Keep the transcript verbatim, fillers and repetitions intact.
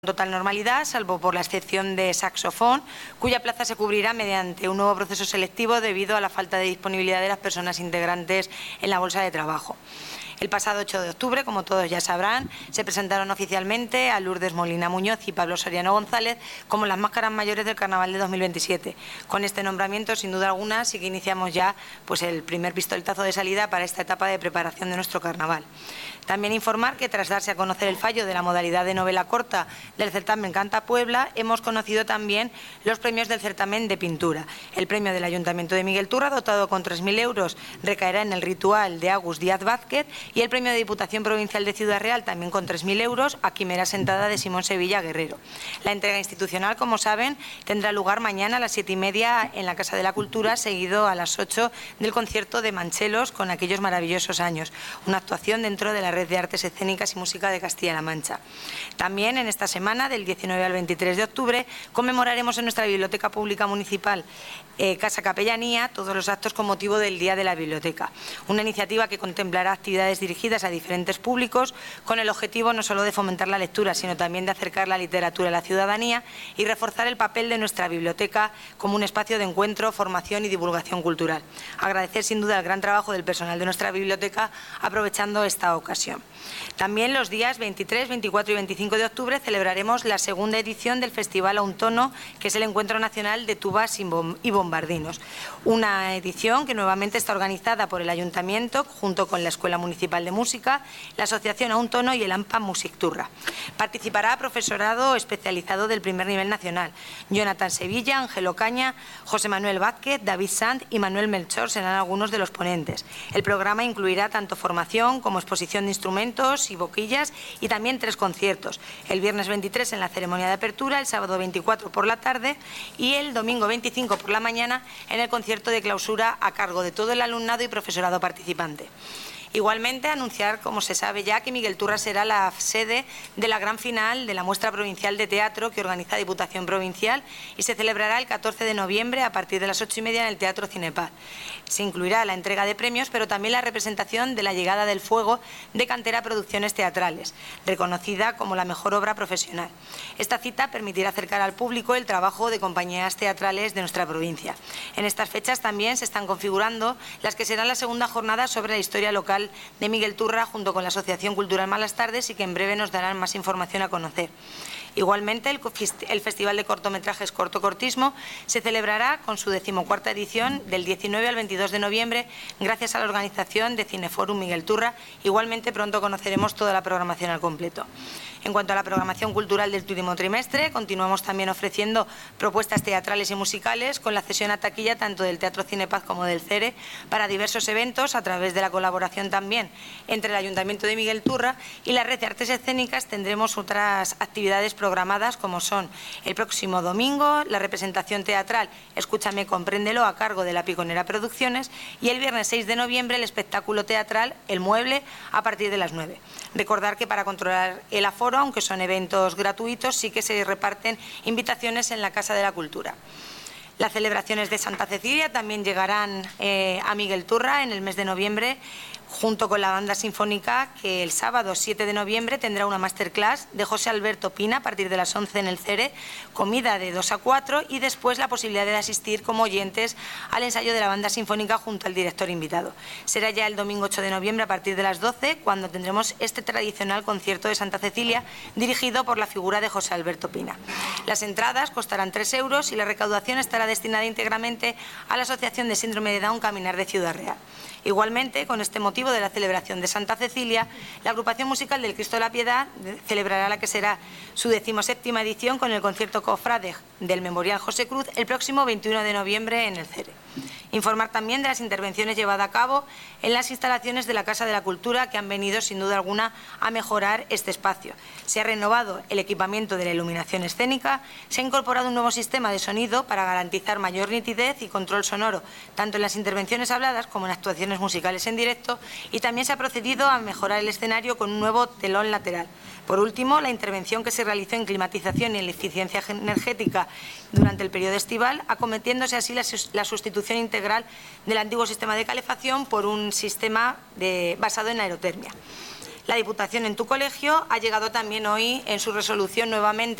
total normalidad, salvo por la excepción de saxofón, cuya plaza se cubrirá mediante un nuevo proceso selectivo debido a la falta de disponibilidad de las personas integrantes en la bolsa de trabajo. El pasado ocho de octubre, como todos ya sabrán, se presentaron oficialmente a Lourdes Molina Muñoz y Pablo Soriano González como las máscaras mayores del Carnaval de dos mil veintisiete. Con este nombramiento, sin duda alguna, sí que iniciamos ya pues, el primer pistoletazo de salida para esta etapa de preparación de nuestro Carnaval. También informar que tras darse a conocer el fallo de la modalidad de novela corta del certamen Canta Puebla, hemos conocido también los premios del certamen de pintura. El premio del Ayuntamiento de Miguel Turra, dotado con tres mil euros, recaerá en el Ritual de Agus Díaz Vázquez, y el premio de Diputación Provincial de Ciudad Real, también con tres mil euros, a Quimera Sentada de Simón Sevilla Guerrero. La entrega institucional, como saben, tendrá lugar mañana a las siete y media en la Casa de la Cultura, seguido a las ocho del concierto de Manchelos con aquellos maravillosos años, una actuación dentro de la Red de Artes Escénicas y Música de Castilla-La Mancha. También en esta semana, del diecinueve al veintitrés de octubre, conmemoraremos en nuestra Biblioteca Pública Municipal eh, Casa Capellanía todos los actos con motivo del Día de la Biblioteca, una iniciativa que contemplará actividades dirigidas a diferentes públicos con el objetivo no solo de fomentar la lectura, sino también de acercar la literatura a la ciudadanía y reforzar el papel de nuestra biblioteca como un espacio de encuentro, formación y divulgación cultural. Agradecer sin duda el gran trabajo del personal de nuestra biblioteca aprovechando esta ocasión. También los días veintitrés, veinticuatro y veinticinco de octubre celebraremos la segunda edición del Festival A un Tono, que es el Encuentro Nacional de Tubas y Bombardinos. Una edición que nuevamente está organizada por el Ayuntamiento junto con la Escuela Municipal de Música, la Asociación A un Tono y el AMPA Music Turra. Participará profesorado especializado del primer nivel nacional. Jonathan Sevilla, Ángelo Caña, José Manuel Vázquez, David Sant y Manuel Melchor serán algunos de los ponentes. El programa incluirá tanto formación como exposición de instrumentos y boquillas y también tres conciertos. El viernes veintitrés en la ceremonia de apertura, el sábado veinticuatro por la tarde y el domingo veinticinco por la mañana en el concierto de clausura a cargo de todo el alumnado y profesorado participante. Igualmente, anunciar, como se sabe ya, que Miguel Turra será la sede de la gran final de la muestra provincial de teatro que organiza Diputación Provincial y se celebrará el catorce de noviembre a partir de las ocho y media en el Teatro Cinepaz. Se incluirá la entrega de premios, pero también la representación de La Llegada del Fuego de Cantera Producciones Teatrales, reconocida como la mejor obra profesional. Esta cita permitirá acercar al público el trabajo de compañías teatrales de nuestra provincia. En estas fechas también se están configurando las que serán la segunda jornada sobre la historia local de Miguel Turra junto con la Asociación Cultural Malas Tardes y que en breve nos darán más información a conocer. Igualmente, el, el Festival de Cortometrajes Corto Cortismo se celebrará con su decimocuarta edición del diecinueve al veintidós de noviembre gracias a la organización de Cineforum Miguel Turra. Igualmente pronto conoceremos toda la programación al completo. En cuanto a la programación cultural del último trimestre, continuamos también ofreciendo propuestas teatrales y musicales con la cesión a taquilla tanto del Teatro Cinepaz como del CERE para diversos eventos a través de la colaboración también entre el Ayuntamiento de Miguel Turra y la Red de Artes Escénicas. Tendremos otras actividades programadas como son el próximo domingo la representación teatral Escúchame, compréndelo a cargo de La Piconera Producciones y el viernes seis de noviembre el espectáculo teatral El Mueble a partir de las nueve. Recordar que para controlar el aforo, aunque son eventos gratuitos, sí que se reparten invitaciones en la Casa de la Cultura. Las celebraciones de Santa Cecilia también llegarán eh, a Miguel Turra en el mes de noviembre, junto con la banda sinfónica, que el sábado siete de noviembre tendrá una masterclass de José Alberto Pina a partir de las once en el CERE, comida de dos a cuatro y después la posibilidad de asistir como oyentes al ensayo de la banda sinfónica junto al director invitado. Será ya el domingo ocho de noviembre a partir de las doce cuando tendremos este tradicional concierto de Santa Cecilia dirigido por la figura de José Alberto Pina. Las entradas costarán tres euros y la recaudación estará destinada íntegramente a la Asociación de Síndrome de Down Caminar de Ciudad Real. Igualmente, con este motivo de la celebración de Santa Cecilia, la agrupación musical del Cristo de la Piedad celebrará la que será su decimoséptima edición con el concierto cofrade del Memorial José Cruz el próximo veintiuno de noviembre en el CERE. Informar también de las intervenciones llevadas a cabo en las instalaciones de la Casa de la Cultura que han venido sin duda alguna a mejorar este espacio. Se ha renovado el equipamiento de la iluminación escénica, se ha incorporado un nuevo sistema de sonido para garantizar mayor nitidez y control sonoro, tanto en las intervenciones habladas como en actuaciones musicales en directo, y también se ha procedido a mejorar el escenario con un nuevo telón lateral. Por último, la intervención que se realizó en climatización y en la eficiencia energética durante el periodo estival, acometiéndose así la, la sustitución integral del antiguo sistema de calefacción por un sistema de, basado en aerotermia. La Diputación en tu colegio ha llegado también hoy en su resolución nuevamente